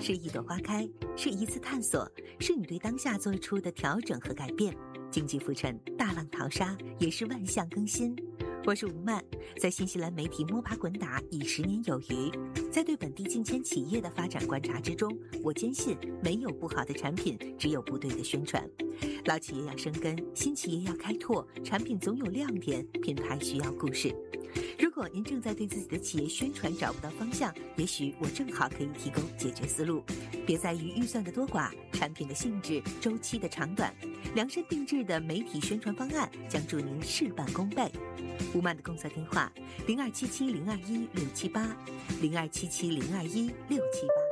是一朵花开，是一次探索，是你对当下做出的调整和改变。经济浮沉，大浪淘沙，也是万象更新。我是吴曼，在新西兰媒体摸爬滚打已10年有余，在对本地近千企业的发展观察之中，我坚信没有不好的产品，只有不对的宣传。老企业要生根，新企业要开拓，产品总有亮点，品牌需要故事。如果您正在对自己的企业宣传找不到方向，也许我正好可以提供解决思路。别在于预算的多寡、产品的性质、周期的长短，量身定制的媒体宣传方案将助您事半功倍。吴曼的工作电话：0277021678，0277021678。